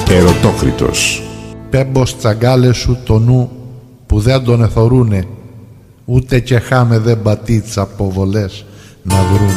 Ερωτόκριτος. Πέμπος τσαγκάλες σου το νου που δεν τον εθωρούνε, ούτε και χάμε δεν πατίτσα αποβολές να βρουν.